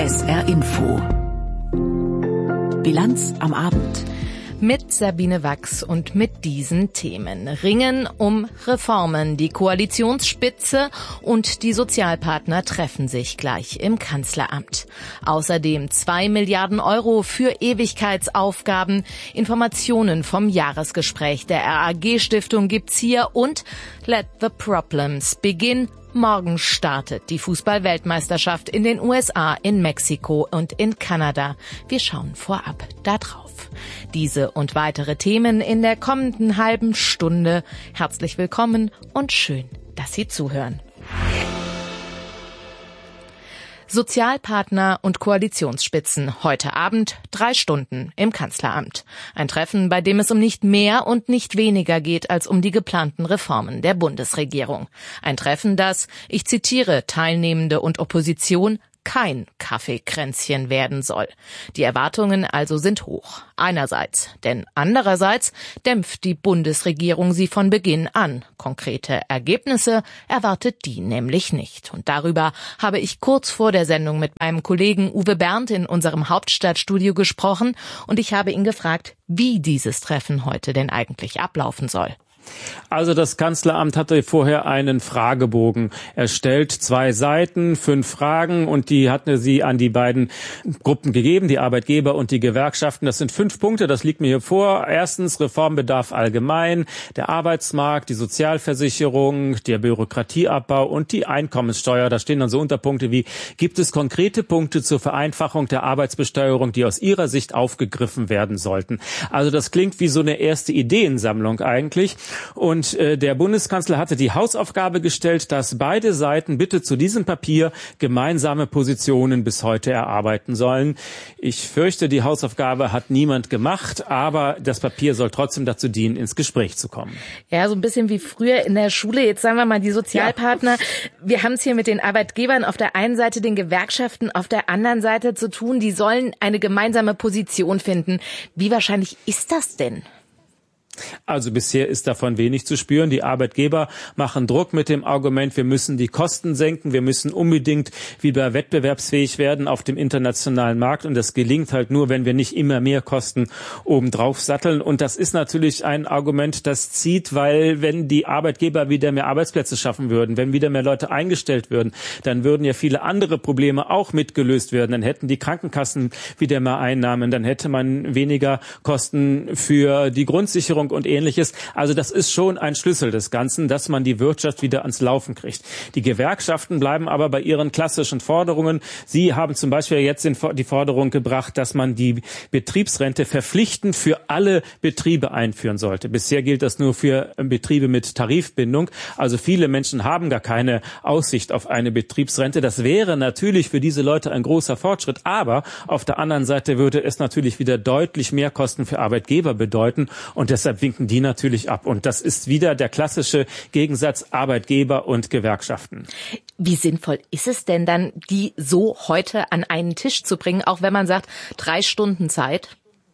SR Info. Bilanz am Abend. Mit Sabine Wachs und mit diesen Themen. Ringen um Reformen. Die Koalitionsspitze und die Sozialpartner treffen sich gleich im Kanzleramt. Außerdem 2 Milliarden Euro für Ewigkeitsaufgaben. Informationen vom Jahresgespräch der RAG-Stiftung gibt's hier und Let the Problems Begin. Morgen startet die Fußball-Weltmeisterschaft in den USA, in Mexiko und in Kanada. Wir schauen vorab da drauf. Diese und weitere Themen in der kommenden halben Stunde. Herzlich willkommen und schön, dass Sie zuhören. Sozialpartner und Koalitionsspitzen heute Abend 3 Stunden im Kanzleramt. Ein Treffen, bei dem es um nicht mehr und nicht weniger geht als um die geplanten Reformen der Bundesregierung. Ein Treffen, das, ich zitiere Teilnehmende und Opposition, kein Kaffeekränzchen werden soll. Die Erwartungen also sind hoch. Einerseits, denn andererseits dämpft die Bundesregierung sie von Beginn an. Konkrete Ergebnisse erwartet die nämlich nicht. Und darüber habe ich kurz vor der Sendung mit meinem Kollegen Uwe Berndt in unserem Hauptstadtstudio gesprochen und ich habe ihn gefragt, wie dieses Treffen heute denn eigentlich ablaufen soll. Also das Kanzleramt hatte vorher einen Fragebogen erstellt, 2 Seiten, 5 Fragen und die hatte sie an die beiden Gruppen gegeben, die Arbeitgeber und die Gewerkschaften. Das sind 5 Punkte, das liegt mir hier vor. Erstens Reformbedarf allgemein, der Arbeitsmarkt, die Sozialversicherung, der Bürokratieabbau und die Einkommenssteuer. Da stehen dann so Unterpunkte wie, gibt es konkrete Punkte zur Vereinfachung der Arbeitsbesteuerung, die aus Ihrer Sicht aufgegriffen werden sollten? Also das klingt wie so eine erste Ideensammlung eigentlich. Und der Bundeskanzler hatte die Hausaufgabe gestellt, dass beide Seiten bitte zu diesem Papier gemeinsame Positionen bis heute erarbeiten sollen. Ich fürchte, die Hausaufgabe hat niemand gemacht, aber das Papier soll trotzdem dazu dienen, ins Gespräch zu kommen. Ja, so ein bisschen wie früher in der Schule. Jetzt sagen wir mal die Sozialpartner. Ja. Wir haben es hier mit den Arbeitgebern auf der einen Seite, den Gewerkschaften auf der anderen Seite zu tun. Die sollen eine gemeinsame Position finden. Wie wahrscheinlich ist das denn? Also bisher ist davon wenig zu spüren. Die Arbeitgeber machen Druck mit dem Argument, wir müssen die Kosten senken, wir müssen unbedingt wieder wettbewerbsfähig werden auf dem internationalen Markt. Und das gelingt halt nur, wenn wir nicht immer mehr Kosten obendrauf satteln. Und das ist natürlich ein Argument, das zieht, weil wenn die Arbeitgeber wieder mehr Arbeitsplätze schaffen würden, wenn wieder mehr Leute eingestellt würden, dann würden ja viele andere Probleme auch mitgelöst werden. Dann hätten die Krankenkassen wieder mehr Einnahmen, dann hätte man weniger Kosten für die Grundsicherung und Ähnliches. Also das ist schon ein Schlüssel des Ganzen, dass man die Wirtschaft wieder ans Laufen kriegt. Die Gewerkschaften bleiben aber bei ihren klassischen Forderungen. Sie haben zum Beispiel jetzt die Forderung gebracht, dass man die Betriebsrente verpflichtend für alle Betriebe einführen sollte. Bisher gilt das nur für Betriebe mit Tarifbindung. Also viele Menschen haben gar keine Aussicht auf eine Betriebsrente. Das wäre natürlich für diese Leute ein großer Fortschritt. Aber auf der anderen Seite würde es natürlich wieder deutlich mehr Kosten für Arbeitgeber bedeuten. Und deshalb winken die natürlich ab. Und das ist wieder der klassische Gegensatz Arbeitgeber und Gewerkschaften. Wie sinnvoll ist es denn dann, die so heute an einen Tisch zu bringen, auch wenn man sagt, 3 Stunden Zeit?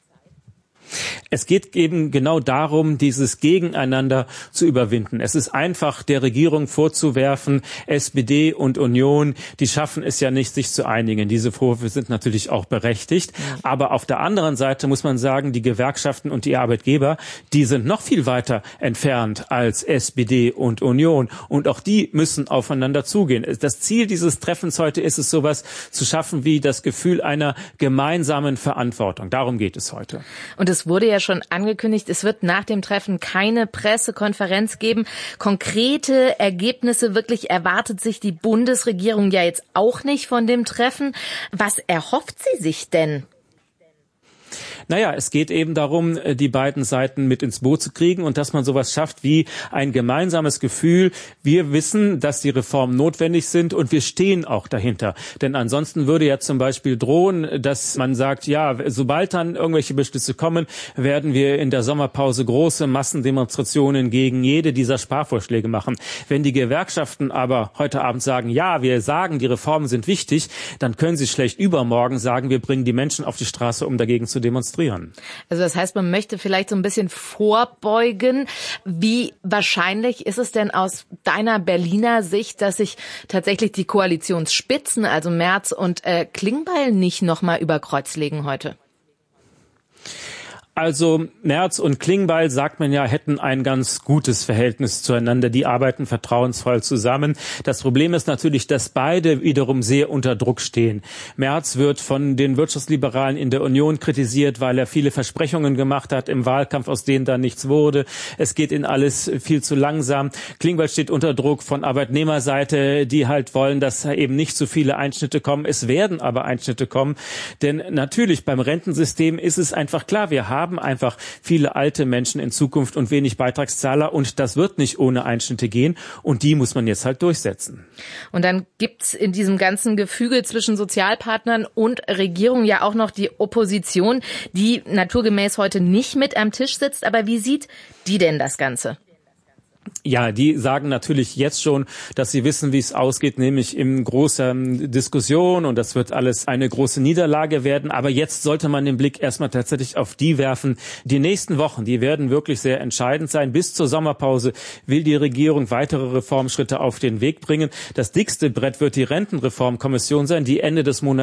Es geht eben genau darum, dieses Gegeneinander zu überwinden. Es ist einfach, der Regierung vorzuwerfen, SPD und Union, die schaffen es ja nicht, sich zu einigen. Diese Vorwürfe sind natürlich auch berechtigt. Aber auf der anderen Seite muss man sagen, die Gewerkschaften und die Arbeitgeber, die sind noch viel weiter entfernt als SPD und Union. Und auch die müssen aufeinander zugehen. Das Ziel dieses Treffens heute ist es, sowas zu schaffen wie das Gefühl einer gemeinsamen Verantwortung. Darum geht es heute. Und es wurde ja schon angekündigt, es wird nach dem Treffen keine Pressekonferenz geben. Konkrete Ergebnisse wirklich erwartet sich die Bundesregierung ja jetzt auch nicht von dem Treffen. Was erhofft sie sich denn? Naja, es geht eben darum, die beiden Seiten mit ins Boot zu kriegen und dass man sowas schafft wie ein gemeinsames Gefühl. Wir wissen, dass die Reformen notwendig sind und wir stehen auch dahinter. Denn ansonsten würde ja zum Beispiel drohen, dass man sagt, ja, sobald dann irgendwelche Beschlüsse kommen, werden wir in der Sommerpause große Massendemonstrationen gegen jede dieser Sparvorschläge machen. Wenn die Gewerkschaften aber heute Abend sagen, ja, wir sagen, die Reformen sind wichtig, dann können sie schlecht übermorgen sagen, wir bringen die Menschen auf die Straße, um dagegen zu demonstrieren. demonstrieren. Also das heißt, man möchte vielleicht so ein bisschen vorbeugen. Wie wahrscheinlich ist es denn aus deiner Berliner Sicht, dass sich tatsächlich die Koalitionsspitzen, also Merz und Klingbeil, nicht nochmal über Kreuz legen heute? Also Merz und Klingbeil, sagt man ja, hätten ein ganz gutes Verhältnis zueinander. Die arbeiten vertrauensvoll zusammen. Das Problem ist natürlich, dass beide wiederum sehr unter Druck stehen. Merz wird von den Wirtschaftsliberalen in der Union kritisiert, weil er viele Versprechungen gemacht hat im Wahlkampf, aus denen dann nichts wurde. Es geht in alles viel zu langsam. Klingbeil steht unter Druck von Arbeitnehmerseite, die halt wollen, dass eben nicht so viele Einschnitte kommen. Es werden aber Einschnitte kommen. Denn natürlich beim Rentensystem ist es einfach klar, wir haben einfach viele alte Menschen in Zukunft und wenig Beitragszahler und das wird nicht ohne Einschnitte gehen und die muss man jetzt halt durchsetzen. Und dann gibt's in diesem ganzen Gefüge zwischen Sozialpartnern und Regierung ja auch noch die Opposition, die naturgemäß heute nicht mit am Tisch sitzt. Aber wie sieht die denn das Ganze? Ja, die sagen natürlich jetzt schon, dass sie wissen, wie es ausgeht, nämlich in großer Diskussion und das wird alles eine große Niederlage werden. Aber jetzt sollte man den Blick erstmal tatsächlich auf die werfen. Die nächsten Wochen, die werden wirklich sehr entscheidend sein. Bis zur Sommerpause will die Regierung weitere Reformschritte auf den Weg bringen. Das dickste Brett wird die Rentenreformkommission sein, die Ende des Monats